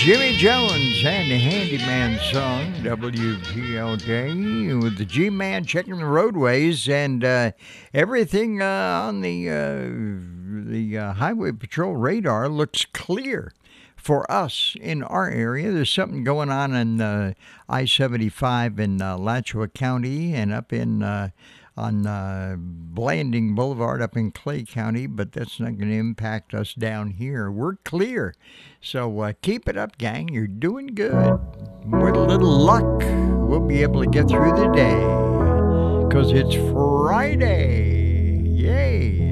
Jimmy Jones and the Handyman song, WPLJ, with the G-Man checking the roadways and everything on the Highway Patrol radar looks clear for us in our area. There's something going on in I-75 in Alachua County and up in on Blanding Boulevard up in Clay County, but that's not going to impact us down here. We're clear. So keep it up, gang. You're doing good. With a little luck, we'll be able to get through the day because it's Friday. Yay.